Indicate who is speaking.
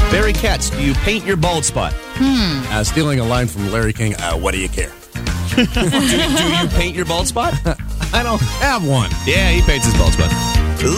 Speaker 1: Barry Katz, do you paint your bald spot?
Speaker 2: Stealing a line from Larry King, what do you care?
Speaker 1: Do you paint your bald spot?
Speaker 2: I don't have one.
Speaker 1: Yeah, he paints his bald spot.